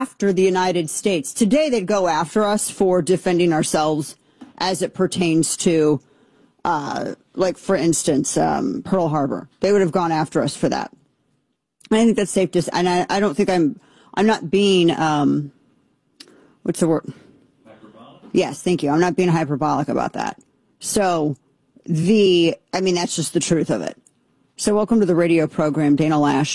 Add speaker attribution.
Speaker 1: after the United States. Today, they'd go after us for defending ourselves as it pertains to, like, for instance, Pearl Harbor. They would have gone after us for that. I think that's safe to say. And I don't think I'm not being, what's the word? Hyperbolic? Yes, thank you. I'm not being hyperbolic about that. So that's just the truth of it. So welcome to the radio program, Dana Lash.